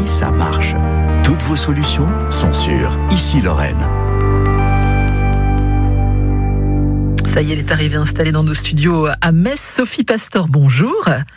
ça marche. Toutes vos solutions sont sur Ici Lorraine. Ça y est, elle est arrivée installée dans nos studios à Metz. Sophie Pastor, bonjour.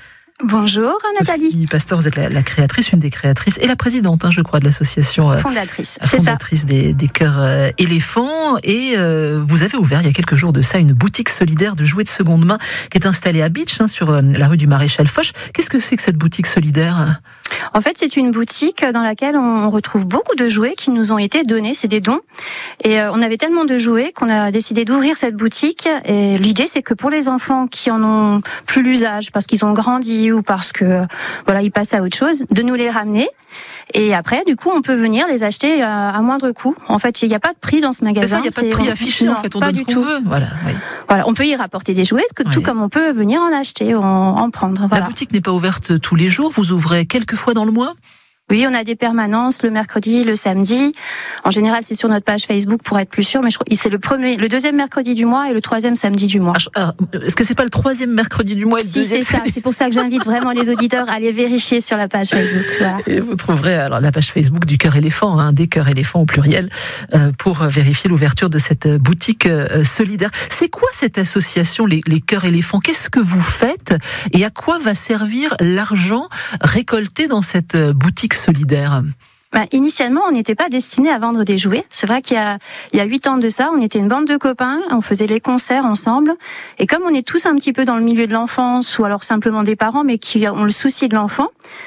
Bonjour Nathalie. Sophie Pastor, vous êtes la créatrice, une des créatrices et la présidente, je crois, de l'association fondatrice des Cœurs Éléphants. Et vous avez ouvert il y a quelques jours de ça une boutique solidaire de jouets de seconde main qui est installée à Bitche, sur la rue du Maréchal Foch. Qu'est-ce que c'est que cette boutique solidaire ? En fait, c'est une boutique dans laquelle on retrouve beaucoup de jouets qui nous ont été donnés, c'est des dons. Et on avait tellement de jouets qu'on a décidé d'ouvrir cette boutique. Et l'idée, c'est que pour les enfants qui en ont plus l'usage, parce qu'ils ont grandi ou parce que ils passent à autre chose, de nous les ramener. Et après, du coup, on peut venir les acheter à moindre coût. En fait, il n'y a pas de prix dans ce magasin. Il n'y a pas de prix affiché, non, en fait, on pas donne du ce qu'on tout. veut. Voilà, on peut y rapporter des jouets, tout comme on peut venir en acheter, en prendre. Voilà. La boutique n'est pas ouverte tous les jours, vous ouvrez quelques fois dans le mois ? Oui, on a des permanences le mercredi, le samedi. En général, c'est sur notre page Facebook pour être plus sûr, mais je crois que c'est le deuxième mercredi du mois et le troisième samedi du mois. Est-ce que c'est pas le troisième mercredi du mois et le deuxième? Si, c'est ça. C'est pour ça que j'invite vraiment les auditeurs à aller vérifier sur la page Facebook. Voilà. Et vous trouverez alors la page Facebook du Cœur Éléphant, des Cœurs Éléphants au pluriel, pour vérifier l'ouverture de cette boutique solidaire. C'est quoi cette association, les Cœurs Éléphants? Qu'est-ce que vous faites et à quoi va servir l'argent récolté dans cette boutique solidaire? Initialement, on n'était pas destiné à vendre des jouets. C'est vrai qu'il y a 8 ans de ça, on était une bande de copains, on faisait les concerts ensemble. Et comme on est tous un petit peu dans le milieu de l'enfance, ou alors simplement des parents, mais qui ont le souci de l'enfant,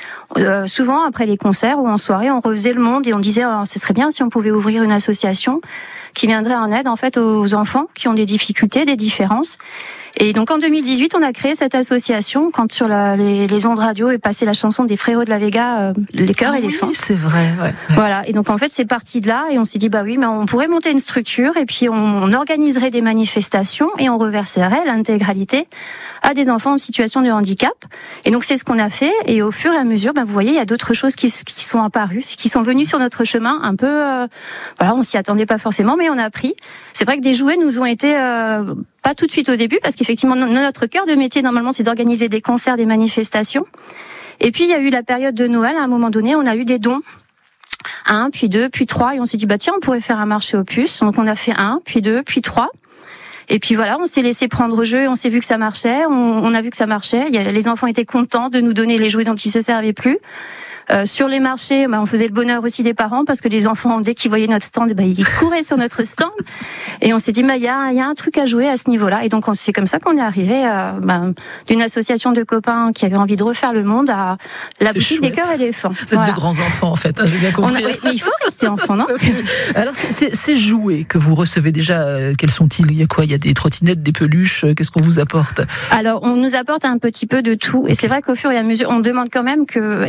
souvent après les concerts ou en soirée, on refaisait le monde et on disait ce serait bien si on pouvait ouvrir une association qui viendrait en aide en fait aux enfants qui ont des difficultés, des différences. Et donc en 2018, on a créé cette association quand sur les ondes radio est passée la chanson des Frérots de la Vega, les Cœurs Éléphants. Oui, c'est vrai. Ouais. Voilà. Et donc en fait, c'est parti de là et on s'est dit oui, mais on pourrait monter une structure et puis on organiserait des manifestations et on reverserait l'intégralité à des enfants en situation de handicap. Et donc c'est ce qu'on a fait. Et au fur et à mesure, vous voyez, il y a d'autres choses qui sont apparues, qui sont venues sur notre chemin. Un peu, on s'y attendait pas forcément, mais on a appris. C'est vrai que des jouets nous ont été pas tout de suite au début, parce qu'effectivement, notre cœur de métier, normalement, c'est d'organiser des concerts, des manifestations. Et puis, il y a eu la période de Noël. À un moment donné, on a eu des dons. 1, puis 2, puis 3. Et on s'est dit, tiens, on pourrait faire un marché aux puces. Donc, on a fait 1, puis 2, puis 3. Et puis voilà, on s'est laissé prendre au jeu, on s'est vu que ça marchait. On a vu que ça marchait. Les enfants étaient contents de nous donner les jouets dont ils se servaient plus. Sur les marchés, on faisait le bonheur aussi des parents parce que les enfants, dès qu'ils voyaient notre stand, ils couraient sur notre stand. Et on s'est dit, il y a un truc à jouer à ce niveau-là. Et donc, c'est comme ça qu'on est arrivé d'une association de copains qui avait envie de refaire le monde à la boutique des Cœurs Éléphants. Vous êtes de grands enfants, en fait, j'ai bien compris. Mais il faut rester enfant, non? Alors, ces jouets que vous recevez déjà, quels sont-ils? Il y a quoi? Il y a des trottinettes, des peluches, qu'est-ce qu'on vous apporte? Alors, on nous apporte un petit peu de tout. Et c'est vrai qu'au fur et à mesure, on demande quand même que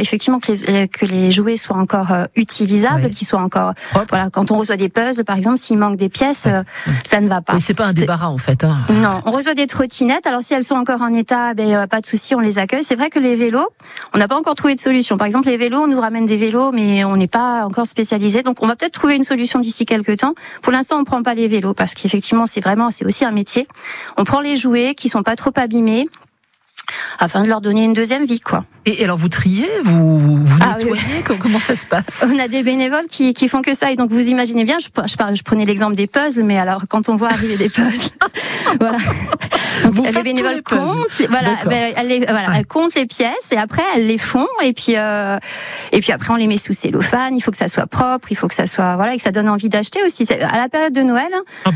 les jouets soient encore utilisables, qu'ils soient encore quand on reçoit des puzzles par exemple, s'il manque des pièces, ça ne va pas. Mais c'est pas un débarras en fait. Non, on reçoit des trottinettes. Alors si elles sont encore en état, pas de souci, on les accueille. C'est vrai que les vélos, on n'a pas encore trouvé de solution. Par exemple, les vélos, on nous ramène des vélos, mais on n'est pas encore spécialisé. Donc on va peut-être trouver une solution d'ici quelques temps. Pour l'instant, on prend pas les vélos parce qu'effectivement, c'est aussi un métier. On prend les jouets qui sont pas trop abîmés, afin de leur donner une deuxième vie, quoi. Et alors vous triez, vous nettoyez, comment ça se passe? On a des bénévoles qui font que ça, et donc vous imaginez bien, je prenais l'exemple des puzzles, mais alors quand on voit arriver des puzzles, voilà. Donc, les bénévoles comptent, elles comptent les pièces et après elles les font et puis après on les met sous cellophane. Il faut que ça soit propre, il faut que ça soit et que ça donne envie d'acheter aussi. À la période de Noël,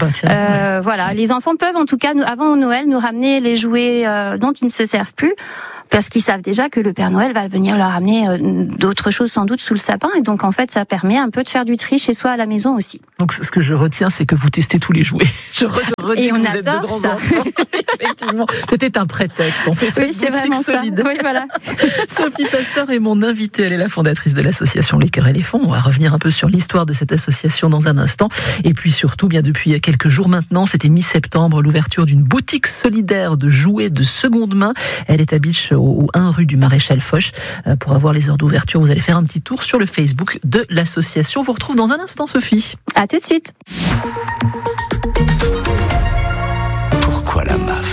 les enfants peuvent en tout cas avant Noël nous ramener les jouets dont ils ne se servent plus. Parce qu'ils savent déjà que le Père Noël va venir leur amener d'autres choses sans doute sous le sapin. Et donc, en fait, ça permet un peu de faire du tri chez soi à la maison aussi. Donc, ce que je retiens, c'est que vous testez tous les jouets. Et on adore ça. Effectivement, c'était un prétexte. On fait cette boutique solidaire. Oui, voilà. Sophie Pastor est mon invitée. Elle est la fondatrice de l'association Les Cœurs Éléphants. On va revenir un peu sur l'histoire de cette association dans un instant. Et puis surtout, bien depuis quelques jours maintenant, c'était mi-septembre, l'ouverture d'une boutique solidaire de jouets de seconde main. Elle est à Bitche, au 1 rue du Maréchal Foch. Pour avoir les heures d'ouverture, vous allez faire un petit tour sur le Facebook de l'association. On vous retrouve dans un instant, Sophie. À tout de suite. Pourquoi la MAF? Parce que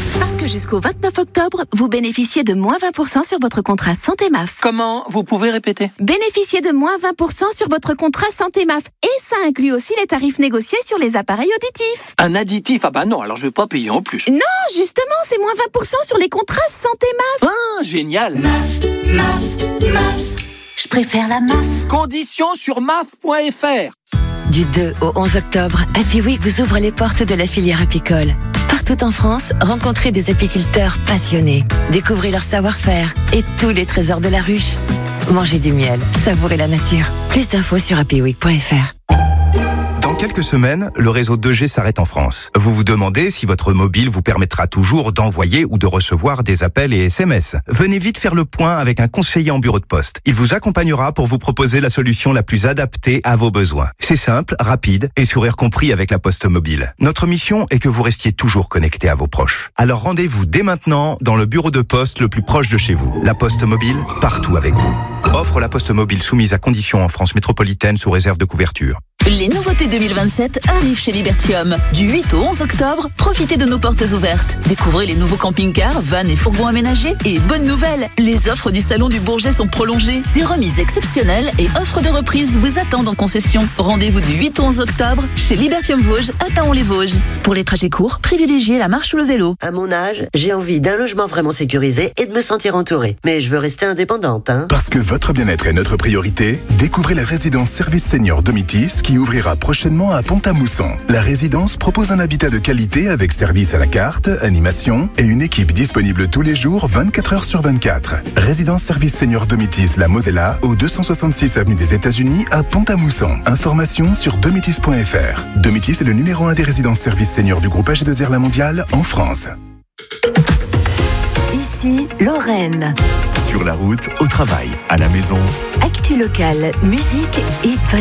que jusqu'au 29 octobre, vous bénéficiez de moins 20% sur votre contrat Santé MAF. Comment? Vous pouvez répéter? Bénéficiez de moins 20% sur votre contrat Santé MAF. Et ça inclut aussi les tarifs négociés sur les appareils auditifs. Un additif? Ah bah non, alors je vais pas payer en plus. Non, justement, c'est moins 20% sur les contrats Santé MAF. Ah, génial. MAF. Je préfère la MAF. Conditions sur maf.fr. Du 2 au 11 octobre, Happy Week vous ouvre les portes de la filière apicole. Partout en France, rencontrez des apiculteurs passionnés. Découvrez leur savoir-faire et tous les trésors de la ruche. Mangez du miel, savourez la nature. Plus d'infos sur happyweek.fr. Dans quelques semaines, le réseau 2G s'arrête en France. Vous vous demandez si votre mobile vous permettra toujours d'envoyer ou de recevoir des appels et SMS. Venez vite faire le point avec un conseiller en bureau de poste. Il vous accompagnera pour vous proposer la solution la plus adaptée à vos besoins. C'est simple, rapide et sourire compris avec la Poste Mobile. Notre mission est que vous restiez toujours connecté à vos proches. Alors rendez-vous dès maintenant dans le bureau de poste le plus proche de chez vous. La Poste Mobile, partout avec vous. Offre la Poste Mobile soumise à conditions en France métropolitaine sous réserve de couverture. Les nouveautés 2027 arrivent chez Libertium. Du 8 au 11 octobre, profitez de nos portes ouvertes. Découvrez les nouveaux camping-cars, vannes et fourgons aménagés. Et bonne nouvelle, les offres du Salon du Bourget sont prolongées. Des remises exceptionnelles et offres de reprise vous attendent en concession. Rendez-vous du 8 au 11 octobre chez Libertium Vosges à Taon-les-Vosges. Pour les trajets courts, privilégiez la marche ou le vélo. À mon âge, j'ai envie d'un logement vraiment sécurisé et de me sentir entourée. Mais je veux rester indépendante, hein. Parce que votre bien-être est notre priorité, découvrez la résidence Service Senior Domitis qui ouvrira prochainement à Pont-à-Mousson. La résidence propose un habitat de qualité avec service à la carte, animation et une équipe disponible tous les jours 24 heures sur 24. Résidence Service Senior Domitis La Mosella au 266 avenue des États-Unis à Pont-à-Mousson. Information sur domitis.fr. Domitis est le numéro 1 des résidences services seniors du groupe AG2R La Mondiale en France. Ici, Lorraine. Sur la route, au travail, à la maison. Actu locale, musique et